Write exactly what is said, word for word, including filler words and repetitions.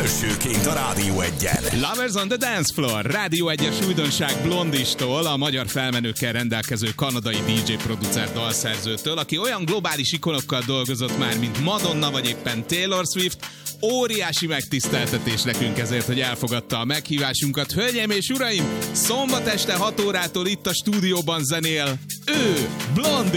Elsőként a Rádió Egyen. Lovers on the Dance Floor. Rádió Egyes újdonság Blondistól, a magyar felmenőkkel rendelkező kanadai dé dzsé producer dalszerzőtől, aki olyan globális ikonokkal dolgozott már, mint Madonna vagy éppen Taylor Swift. Óriási megtiszteltetés nekünk ezért, hogy elfogadta a meghívásunkat. Hölgyeim és uraim, szombat este hat órától itt a stúdióban zenél ő, Blondi!